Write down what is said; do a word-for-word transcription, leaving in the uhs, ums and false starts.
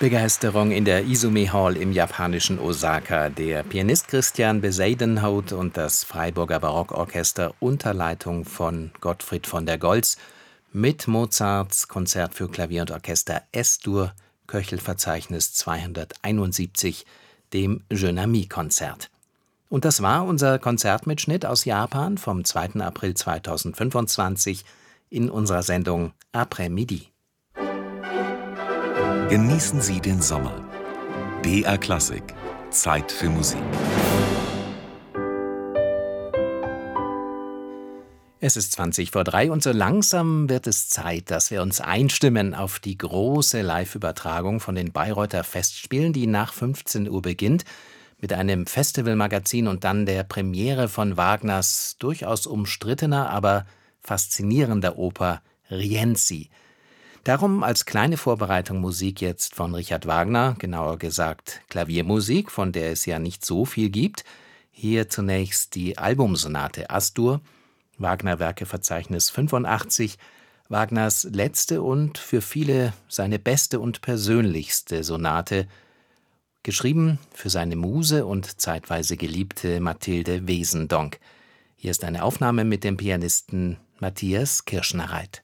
Begeisterung in der Izumi Hall im japanischen Osaka. Der Pianist Christian Bezuidenhout und das Freiburger Barockorchester unter Leitung von Gottfried von der Goltz mit Mozarts Konzert für Klavier und Orchester Es-Dur, Köchelverzeichnis zweihunderteinundsiebzig, dem Jeune Ami Konzert. Und das war unser Konzertmitschnitt aus Japan vom zweiten April zweitausendfünfundzwanzig in unserer Sendung Après Midi. Genießen Sie den Sommer. B R Klassik. Zeit für Musik. Es ist zwanzig vor drei und so langsam wird es Zeit, dass wir uns einstimmen auf die große Live-Übertragung von den Bayreuther Festspielen, die nach fünfzehn Uhr beginnt, mit einem Festivalmagazin und dann der Premiere von Wagners durchaus umstrittener, aber faszinierender Oper Rienzi. Darum als kleine Vorbereitung Musik jetzt von Richard Wagner, genauer gesagt Klaviermusik, von der es ja nicht so viel gibt. Hier zunächst die Albumsonate As-Dur, Wagner-Werkeverzeichnis fünfundachtzig, Wagners letzte und für viele seine beste und persönlichste Sonate, geschrieben für seine Muse und zeitweise geliebte Mathilde Wesendonck. Hier ist eine Aufnahme mit dem Pianisten Matthias Kirschner-Reit.